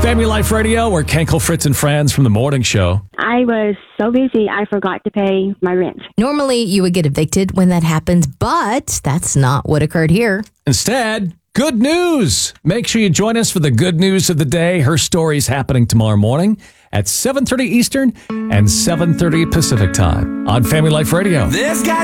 Family Life Radio, we're Kenkel, Fritz, and Friends from the morning show. I was so busy, I forgot to pay my rent. Normally, you would get evicted when that happens, but that's not what occurred here. Instead, good news. Make sure you join us for the good news of the day. Her story's happening tomorrow morning at 7:30 Eastern and 7:30 Pacific time on Family Life Radio. There's got